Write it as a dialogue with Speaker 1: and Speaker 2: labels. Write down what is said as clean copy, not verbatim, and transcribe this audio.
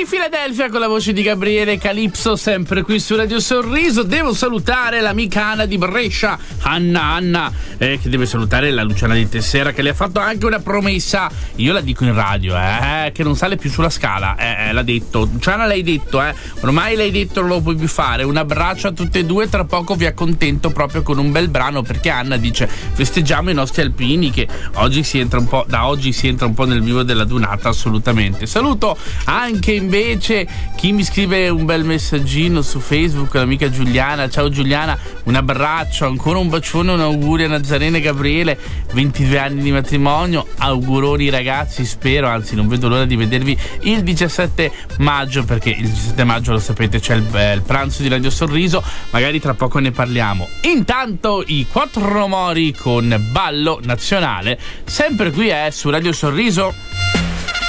Speaker 1: Philadelphia con la voce di Gabriele Calypso, sempre qui su Radio Sorriso. Devo salutare l'amica Anna di Brescia, Anna, che deve salutare la Luciana di Tessera, che le ha fatto anche una promessa. Io la dico in radio, che non sale più sulla scala, l'ha detto. Luciana, l'hai detto, ormai l'hai detto, non lo puoi più fare. Un abbraccio a tutte e due, tra poco vi accontento proprio con un bel brano, perché Anna dice festeggiamo i nostri alpini, che oggi si entra un po', da oggi si entra un po' nel vivo della dunata, assolutamente. Saluto anche invece chi mi scrive un bel messaggino su Facebook, l'amica Giuliana. Ciao Giuliana, un abbraccio, ancora un bacione, un augurio a Nazarena e Gabriele, 22 anni di matrimonio, auguroni ragazzi, spero, anzi non vedo l'ora di vedervi il 17 maggio, perché il 17 maggio, lo sapete, c'è il pranzo di Radio Sorriso, magari tra poco ne parliamo. Intanto i Quattro Mori con Ballo Nazionale, sempre qui su Radio Sorriso.